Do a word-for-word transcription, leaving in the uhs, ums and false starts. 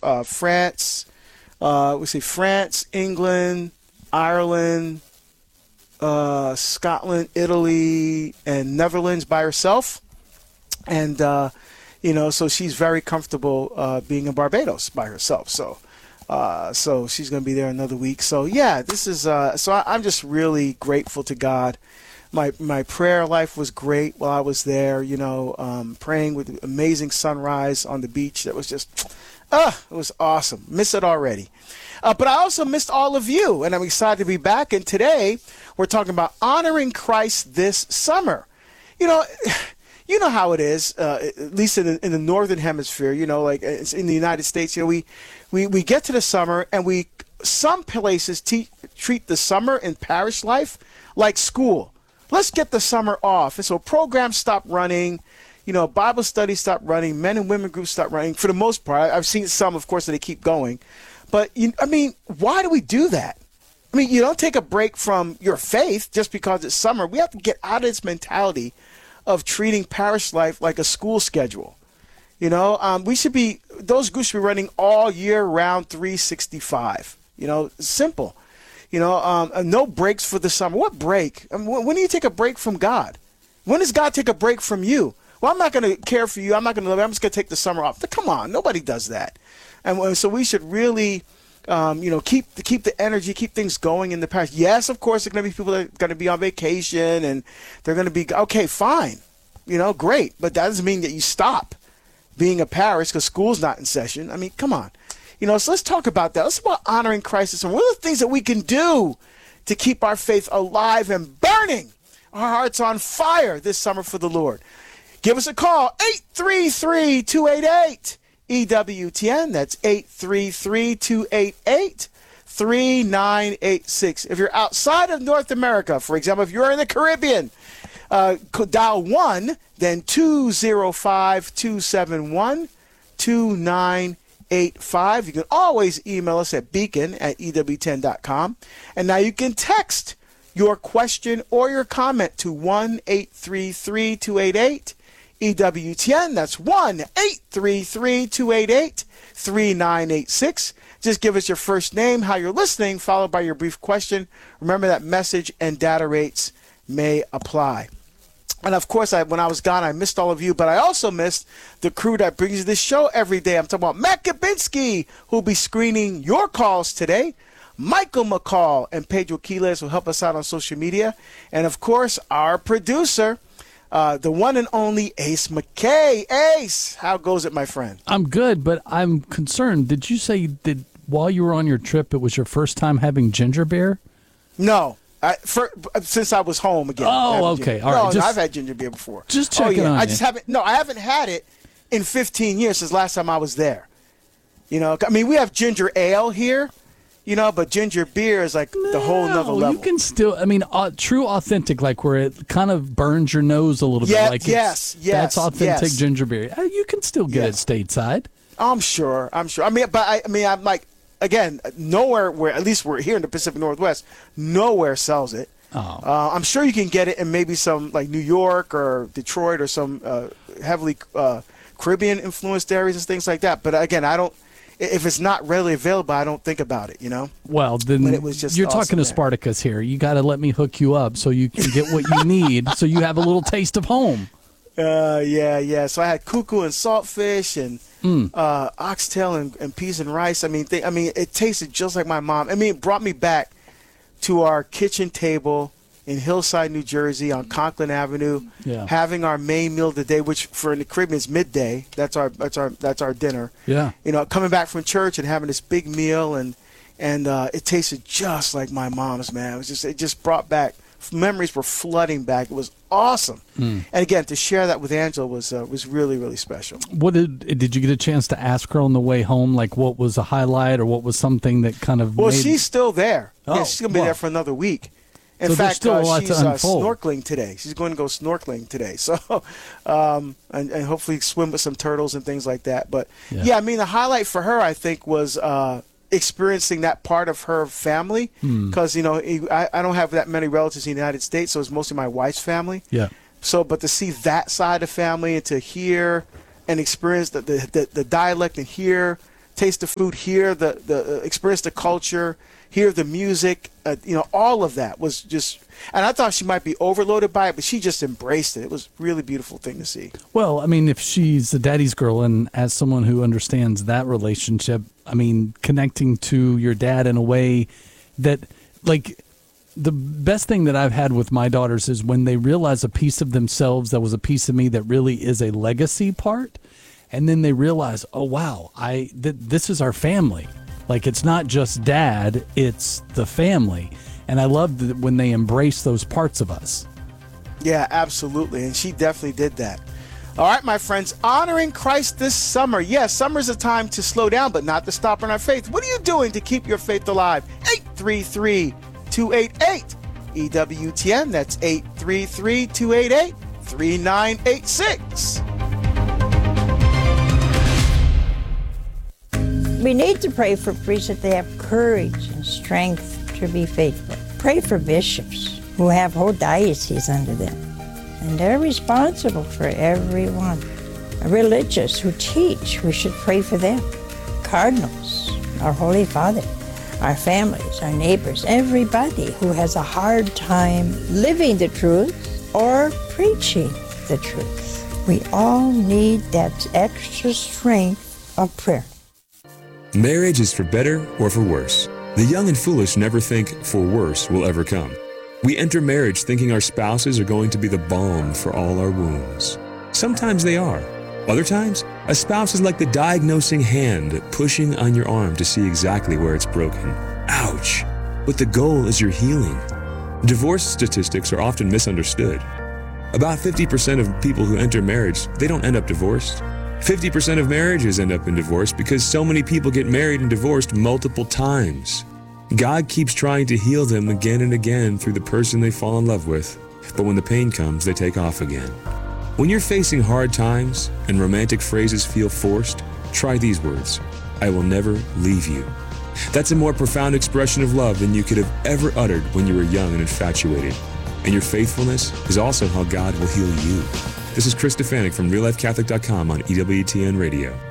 uh, France, uh, we say France, England, Ireland, uh, Scotland, Italy, and Netherlands by herself. And, uh, you know, so she's very comfortable uh, being in Barbados by herself. So uh, so she's going to be there another week. So, yeah, this is uh, – so I, I'm just really grateful to God. My my prayer life was great while I was there, you know, um, praying with amazing sunrise on the beach. That was just – ah, it was awesome. Miss it already. Uh, but I also missed all of you, and I'm excited to be back. And today we're talking about honoring Christ this summer. You know – You know how it is, uh, at least in the, in the northern hemisphere, you know, like it's in the United States, you know, we, we, we get to the summer and we, some places te- treat the summer in parish life like school. Let's get the summer off. And so programs stop running, you know, Bible studies stop running, men and women groups stop running for the most part. I've seen some, of course, that they keep going. But, you, I mean, why do we do that? I mean, you don't take a break from your faith just because it's summer. We have to get out of this mentality of treating parish life like a school schedule. You know, um, we should be, those groups should be running all year round, three sixty-five. You know, simple. You know, um, no breaks for the summer. What break? I mean, when do you take a break from God? When does God take a break from you? Well, I'm not going to care for you. I'm not going to love you. I'm just going to take the summer off. But come on, nobody does that. And so we should really, um, you know, keep keep the energy, keep things going in the parish. Yes, of course, there are going to be people that are going to be on vacation and they're going to be, okay, fine, you know, great. But that doesn't mean that you stop being a parish because school's not in session. I mean, come on. You know, so let's talk about that. Let's talk about honoring Christ. And what are the things that we can do to keep our faith alive and burning, our hearts on fire this summer for the Lord? Give us a call, eight three three, two eight eight, E W T N. That's eight three three, two eight eight, three nine eight six. If you're outside of North America, for example, if you're in the Caribbean, uh, dial one, then two zero five, two seven one, two nine eight five. You can always email us at beacon at E W ten dot com. And now you can text your question or your comment to one eight three three, two eight eight, E W T N. That's one eight three three, two eight eight, three nine eight six. Just give us your first name, how you're listening, followed by your brief question. Remember that message and data rates may apply. And of course, I, when I was gone, I missed all of you, but I also missed the crew that brings you this show every day. I'm talking about Matt Gabinski, who'll be screening your calls today. Michael McCall and Pedro Quiles will help us out on social media. And of course, our producer, Uh, the one and only Ace McKay. Ace, how goes it, my friend? I'm good, but I'm concerned. Did you say that while you were on your trip, it was your first time having ginger beer? No. I, for, since I was home again. Oh, okay. All no, right. No, just, I've had ginger beer before. Just checking oh, yeah. on I you. just haven't. No, I haven't had it in fifteen years since last time I was there. You know, I mean, we have ginger ale here. You know, but ginger beer is like no, the whole nother level. You can still, I mean, uh, true authentic, like where it kind of burns your nose a little yeah, bit. Like yes, it's, yes. That's authentic yes. ginger beer. Uh, you can still get yes. it stateside. I'm sure. I'm sure. I mean, but I, I mean, I'm like, again, nowhere where, at least we're here in the Pacific Northwest, nowhere sells it. Oh. Uh, I'm sure you can get it in maybe some like New York or Detroit or some uh, heavily uh, Caribbean influenced areas and things like that. But again, I don't. If it's not readily available, I don't think about it, you know? Well, then it was just you're awesome talking to there. Spartacus here. You got to let me hook you up so you can get what you need so you have a little taste of home. Uh, yeah, yeah. So I had cuckoo and saltfish and Mm. uh, oxtail and, and peas and rice. I mean, they, I mean, it tasted just like my mom. I mean, it brought me back to our kitchen table in Hillside, New Jersey, on Conklin Avenue, Yeah. having our main meal of the day, which for in the Caribbean is midday. That's our that's our that's our dinner. Yeah. You know, coming back from church and having this big meal, and and uh, it tasted just like my mom's. Man, it was just it just brought back memories were flooding back. It was awesome. Mm. And again, to share that with Angela was uh, was really really special. What did did you get a chance to ask her on the way home? Like, what was a highlight, or what was something that kind of? Well, made... she's still there. Oh, yeah, she's gonna be well. there for another week. In So there's fact, still a uh, lot to she's uh, unfold. snorkeling today. She's going to go snorkeling today. So, um, and, and hopefully swim with some turtles and things like that. But Yeah. yeah, I mean, the highlight for her, I think, was uh, experiencing that part of her family. Hmm. Because you know, I, I don't have that many relatives in the United States, so it's mostly my wife's family. Yeah. So, but to see that side of family and to hear and experience the the, the, the dialect and hear taste the food, hear the, the uh, experience the culture, hear the music. Uh, you know, all of that was just. And I thought she might be overloaded by it, but she just embraced it. It was a really beautiful thing to see. Well, I mean, if she's a daddy's girl, and as someone who understands that relationship, I mean, connecting to your dad in a way that, like, the best thing that I've had with my daughters is when they realize a piece of themselves that was a piece of me that really is a legacy part, and then they realize, oh, wow, I th- this is our family. Like, it's not just dad, it's the family. And I love that when they embrace those parts of us. Yeah, absolutely. And she definitely did that. All right, my friends, honoring Christ this summer. Yes, summer's a time to slow down, but not to stop on our faith. What are you doing to keep your faith alive? eight three three, two eight eight, E W T N. That's eight three three, two eight eight, three nine eight six. We need to pray for priests that they have courage and strength to be faithful. Pray for bishops who have whole dioceses under them, and they're responsible for everyone. Religious who teach, we should pray for them. Cardinals, our Holy Father, our families, our neighbors, everybody who has a hard time living the truth or preaching the truth. We all need that extra strength of prayer. Marriage is for better or for worse. The young and foolish never think for worse will ever come. We enter marriage thinking our spouses are going to be the balm for all our wounds. Sometimes they are. Other times, a spouse is like the diagnosing hand pushing on your arm to see exactly where it's broken. Ouch! But the goal is your healing. Divorce statistics are often misunderstood. About fifty percent of people who enter marriage, they don't end up divorced. fifty percent of marriages end up in divorce because so many people get married and divorced multiple times. God keeps trying to heal them again and again through the person they fall in love with, but when the pain comes, they take off again. When you're facing hard times and romantic phrases feel forced, try these words: I will never leave you. That's a more profound expression of love than you could have ever uttered when you were young and infatuated. And your faithfulness is also how God will heal you. This is Chris Stefanik from Real Life Catholic dot com on E W T N Radio.